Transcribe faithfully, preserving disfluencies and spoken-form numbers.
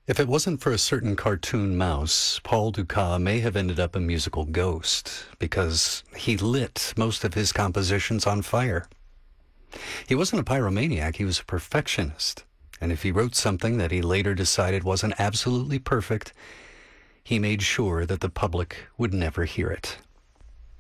If it wasn't for a certain cartoon mouse, Paul Dukas may have ended up a musical ghost because he lit most of his compositions on fire. He wasn't a pyromaniac, he was a perfectionist. And if he wrote something that he later decided wasn't absolutely perfect, he made sure that the public would never hear it.